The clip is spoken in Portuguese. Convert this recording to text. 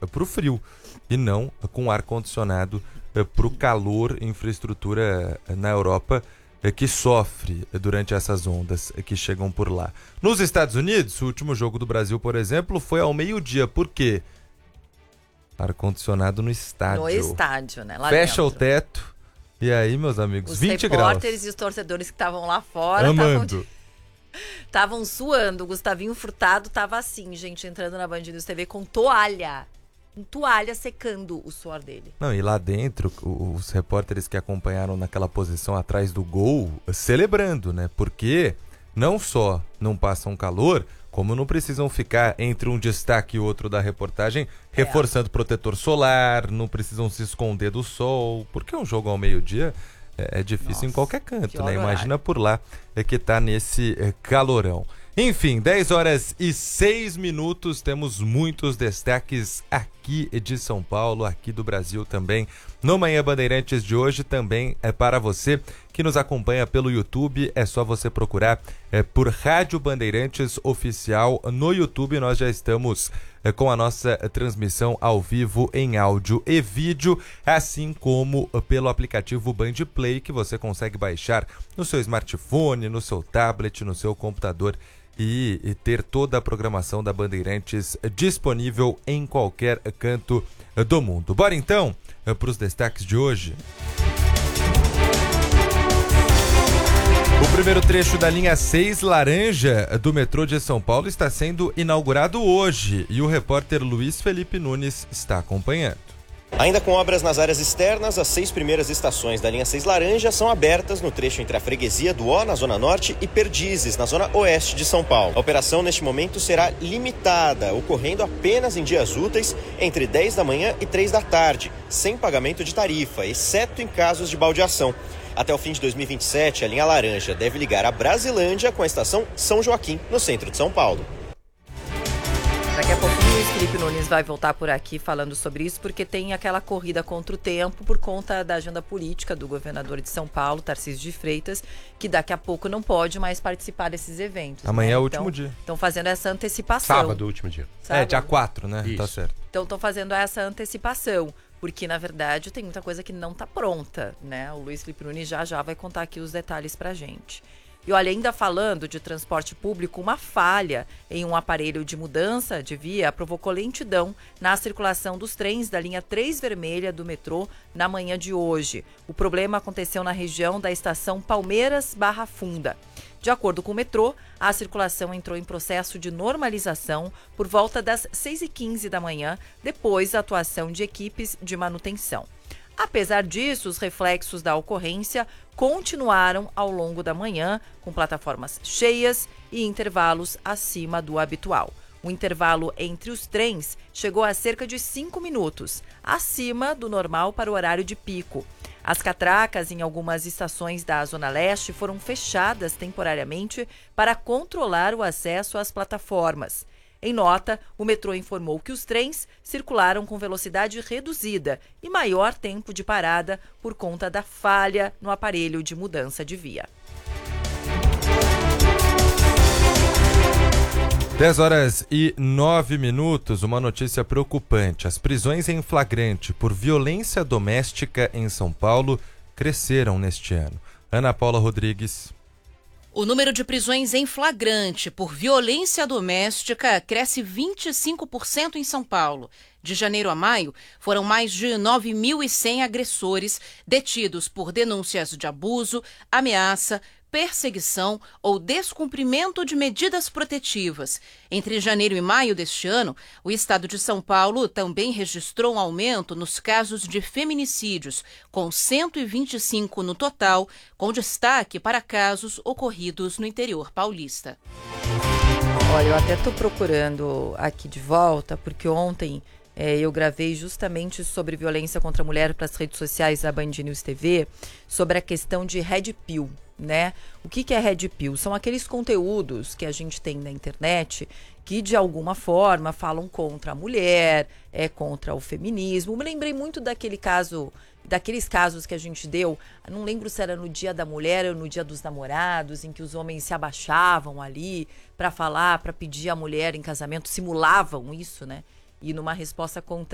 para o frio e não com ar-condicionado para o calor, infraestrutura na Europa que sofre durante essas ondas que chegam por lá. Nos Estados Unidos, o último jogo do Brasil, por exemplo, foi ao meio-dia. Por quê? Ar-condicionado no estádio. No estádio, né? Lá Fecha dentro. o teto. E aí, meus amigos, os 20 graus. Os repórteres e os torcedores que estavam lá fora estavam suando. O Gustavinho Furtado estava assim, gente, entrando na Band News TV com toalha. Com toalha secando o suor dele. Não, e lá dentro, os repórteres que acompanharam naquela posição atrás do gol, celebrando, né? Porque não só não passam calor, como não precisam ficar entre um destaque e outro da reportagem, reforçando protetor solar, não precisam se esconder do sol, porque um jogo ao meio-dia é difícil em qualquer canto, né? Imagina por lá que tá nesse calorão. Enfim, 10h06, temos muitos destaques aqui de São Paulo, aqui do Brasil também. No Manhã Bandeirantes de hoje também é para você que nos acompanha pelo YouTube, é só você procurar por Rádio Bandeirantes Oficial no YouTube. Nós já estamos com a nossa transmissão ao vivo em áudio e vídeo, assim como pelo aplicativo Band Play, que você consegue baixar no seu smartphone, no seu tablet, no seu computador e ter toda a programação da Bandeirantes disponível em qualquer canto do mundo. Bora então para os destaques de hoje. O primeiro trecho da linha 6 laranja do metrô de São Paulo está sendo inaugurado hoje e o repórter Luiz Felipe Nunes está acompanhando. Ainda com obras nas áreas externas, as 6 primeiras estações da linha 6 laranja são abertas no trecho entre a freguesia do Ó, na zona norte, e Perdizes, na zona oeste de São Paulo. A operação, neste momento, será limitada, ocorrendo apenas em dias úteis entre 10 da manhã e 3 da tarde, sem pagamento de tarifa, exceto em casos de baldeação. Até o fim de 2027, a linha laranja deve ligar a Brasilândia com a estação São Joaquim, no centro de São Paulo. Daqui a pouquinho o Luiz Felipe Nunes vai voltar por aqui falando sobre isso, porque tem aquela corrida contra o tempo por conta da agenda política do governador de São Paulo, Tarcísio de Freitas, que daqui a pouco não pode mais participar desses eventos. Amanhã é o último dia. Estão fazendo essa antecipação. Sábado, o último dia. Sábado. Dia 4, né? Isso. Tá certo. Então estão fazendo essa antecipação, porque na verdade tem muita coisa que não está pronta, né? O Luiz Felipe Nunes já vai contar aqui os detalhes pra gente. E olha, ainda falando de transporte público, uma falha em um aparelho de mudança de via provocou lentidão na circulação dos trens da linha 3 vermelha do metrô na manhã de hoje. O problema aconteceu na região da estação Palmeiras/Barra Funda. De acordo com o metrô, a circulação entrou em processo de normalização por volta das 6h15 da manhã, depois da atuação de equipes de manutenção. Apesar disso, os reflexos da ocorrência continuaram ao longo da manhã, com plataformas cheias e intervalos acima do habitual. O intervalo entre os trens chegou a cerca de 5 minutos, acima do normal para o horário de pico. As catracas em algumas estações da Zona Leste foram fechadas temporariamente para controlar o acesso às plataformas. Em nota, o metrô informou que os trens circularam com velocidade reduzida e maior tempo de parada por conta da falha no aparelho de mudança de via. 10h09, uma notícia preocupante. As prisões em flagrante por violência doméstica em São Paulo cresceram neste ano. Ana Paula Rodrigues. O número de prisões em flagrante por violência doméstica cresce 25% em São Paulo. De janeiro a maio, foram mais de 9.100 agressores detidos por denúncias de abuso, ameaça, perseguição ou descumprimento de medidas protetivas. Entre janeiro e maio deste ano, o estado de São Paulo também registrou um aumento nos casos de feminicídios, com 125 no total, com destaque para casos ocorridos no interior paulista. Olha, eu até estou procurando aqui de volta, porque ontem eu gravei justamente sobre violência contra a mulher para as redes sociais da Band News TV, sobre a questão de Red Pill, né? O que é Red Pill? São aqueles conteúdos que a gente tem na internet que de alguma forma falam contra a mulher, contra o feminismo. Me lembrei muito daqueles casos que a gente deu, não lembro se era no Dia da Mulher ou no Dia dos Namorados, em que os homens se abaixavam ali para falar, para pedir a mulher em casamento, simulavam isso, né? E numa resposta